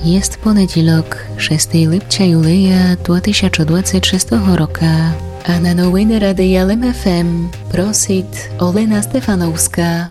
Jest ponedілок, 6 lipca Juleja 2026 roku, a na nowiny Radia LEM FM prosit Olena Stefanowska.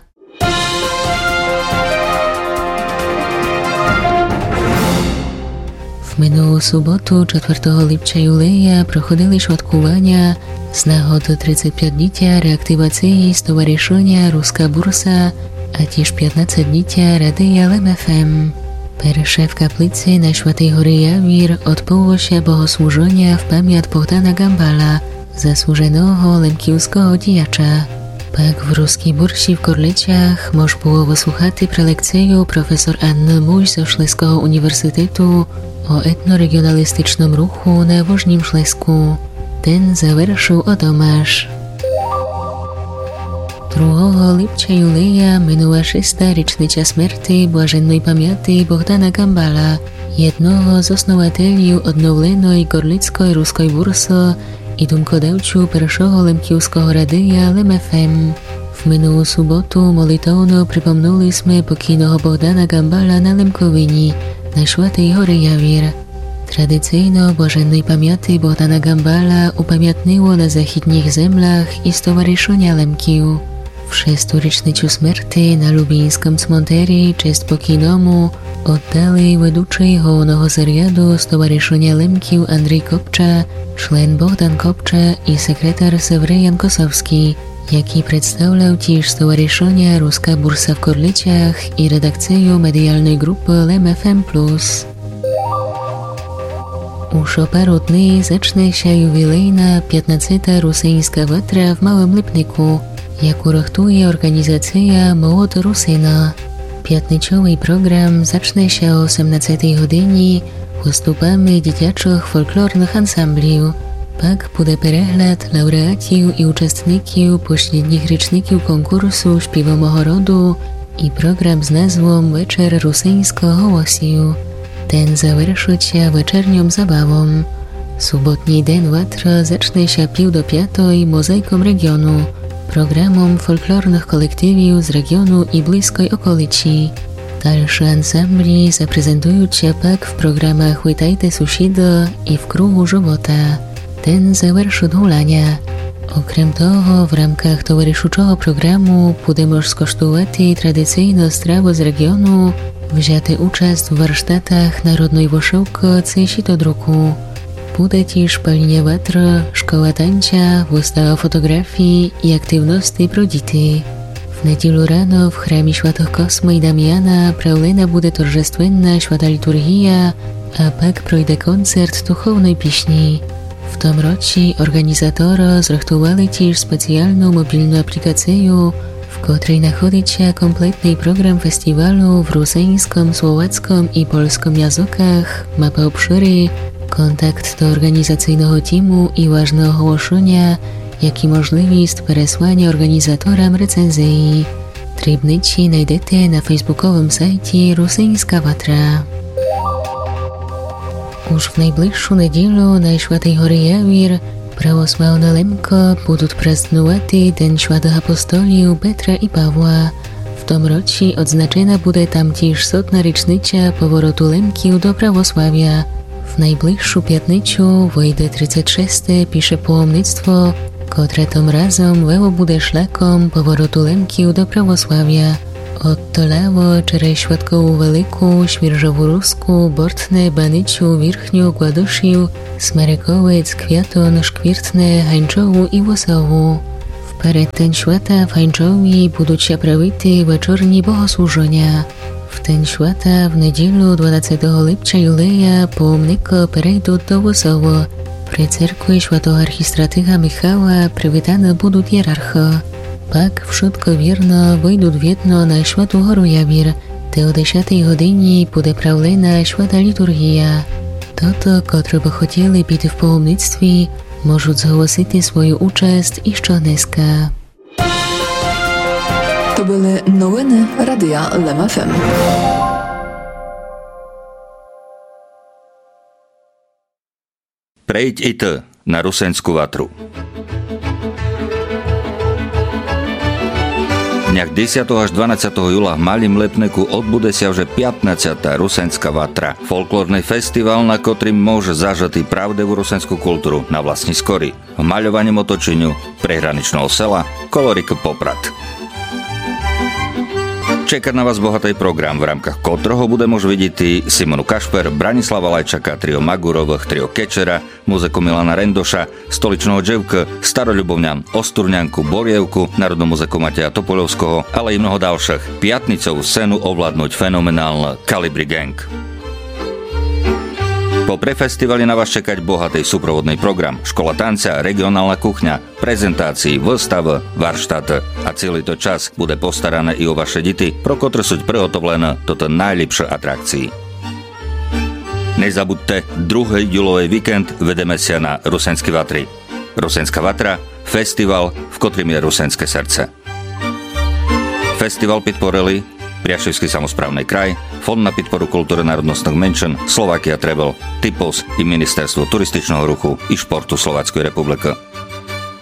W minulą sobotu 4 lipca Juleja проходили świadkowania z nagody 35-dnicia reaktywacji Stowarzyszenia Ruska Bursa, a też 15-dnicia Radia LEM FM. Pierwsze w kaplicy na Świętej Hory Jawir odbyło się bogosłużenie w pamięć Bohdana Gambala, zasłużonego lemkiewskiego działacza. Pak w Ruskiej Bursi w Korleciach można było wysłuchać prelekcję profesor Anny Muś ze Śląskiego Uniwersytetu o etnoregionalistycznym ruchu na Wożnim Śląsku. Ten zaвершил o Tomasz. 2 lipca Juleja minęła 6. rocznica śmierci błažennej pamięci Bohdana Gambala, jednego z osnowatelів odnowionej Gorlickiej Ruskiej Bursy i dumkodawców pierwszego lemkiewskiego radia LEM FM. W minulą sobotę molitowno przypomnieliśmy pokійного Bohdana Gambala na Lemkowinie, na Świętej Hory Jawir. Tradycyjno błažennej pamięci Bohdana Gambala upamiętniło na zachідних землях i Stowarzyszenia Lemkiów. W 6. rocznicę śmierci na lubińskim cmentarzu cześć pokійному oddali ведучий головного заряду Stowarzyszenia Lemkiów Andrzej Kopcza, człon Bohdan Kopcza i sekretarz Sewryjan Kosowski, jaki przedstawiał też Stowarzyszenie Ruska Bursa w Korleciach i redakcję medialnej grupy LEM FM+. Już o paru dni zacznie się jubilejna 15. rusyńska watra w Małym Lipniku, jaką rachtuje organizacja Młody Rusyna. Piatnicowy program zacznie się o 18 godzinie wystupami dziecięcych folklornych ansambliów. Pak będzie przegląd laureatów i uczestników poprzednich roczników konkursu śpiewowego rodu i program z nazwą Wieczór Rusyńskiego Głosiu. Ten zaверши się wieczornią zabawą. Sobotni dzień watra zacznie się 4:45 mozaiką regionu, programom folklornych kolektywów z regionu i bliskiej okolicy. Dalsze ansambli zaprezentują się pak w programach Witajte Susida i w Krugu Żywota. Ten zaвершит hulania. Okrem toho, w ramkach towarzyszącego programu będzie można skosztować tradycyjną strawę z regionu, wzięty uczest w warsztatach narodnej wyszyłki czy sitodruku. Będzie też palenie watra, szkoła tańca, wystawa fotografii i aktywności pro dzieci. W niedzielę rano w Chramie Świętych Kosma i Damiana prawlena będzie torżestwenna święta liturgia, a pak projdzie koncert duchownej pieśni. W tym roku organizatorzy zrechtowali też specjalną mobilną aplikację, w której znajduje się kompletny program festiwalu w rosyjskim, słowackim i polskim językach, mapa obszyry, kontakt do organizacyjnego teamu i ważne ogłoszenia, jak i możliwość przesłania organizatorom recenzji. Trybnici znajdziecie na facebookowym sajcie Rusyńska Watra. Już w najbliższą niedzielę na Świętej Hory Jawir prawosławne Lemko będą praznować Dzień Świętych Apostoliów Petra i Pawła. W tym roku odznaczona będzie tam też 100. rocznica powrotu Lemkiów do prawosławia. W najbliższą piatnicę wyjdzie 36. pisze połomnictwo, które tym razem weło będzie szlakom powrotu Lemkiów do prawosławia. Od Tolawo, через Świadkową Wielką, Świerżową Rusku, Bortne, Banyciu, Wierchniu, Gładuszył, Smarykowiec, Kwiaton, Szkwirtne, Hańczową i Łosową. W parę ten świata w Hańczowie będą się prawić wieczorni bogosłużenia. W ten świata w niedzielę 12 lipca Juleja połomniko przejdą do Łosowo. Przy cerkwi świętego archistratyga Michała przywitane będą hierarcha. Pak wszystko wierno wyjdą w jedno na Świętą Horę Jawir, gdzie o 10 godzinie będzie prawlena święta liturgia. Toto, którzy by chcieli być w połomnictwie, mogą zgłosić swoją uczest jeszcze dneska. To były nowiny Radia LEM FM. Prejď i ty na Rusenskou vatru. dňach 10. až 12. júla v Malým Lipniku odbude sa už 15. Rusenská vatra. Folklórny festival, na ktorým môže zažať pravdivú rusenskú kultúru na vlastní skory. V maľovaní otočeniu prehraničného sela Kolorik Poprad. Čeká na vás bohatý program, v rámkach ktorého bude môcť vidieť Simonu Kašper, Branislava Lajčaka, trio Magurových, trio Kečera, muziku Milana Rendoša, Stoličného Dževka, Staroľubovňan, Osturňanku, Borievku, národnú muziku Mateja Topoľovského, ale i mnoho ďalších. Piatnicovú scénu ovládnuť fenomenálne Kalibri Gang. Po prefestivali na vás čekať bohatý súprovodný program, škola tanca, regionálna kuchňa, prezentácií, výstav, varštát a celý to čas bude postarané i o vaše deti, pro ktoré sú prihotovlené toto najlepšie atrakcii. Nezabudte, 2. júlový víkend vedeme sa na Rusenské vatry. Rusenská vatra, festival, v ktorým je rusenské srdce. Festival podporili Priaševský samosprávny kraj, Fond na podporu kultúry národnostných menšín, Slovakia Travel, Typos i Ministerstvo turističného ruchu i športu Slovenskej republiky.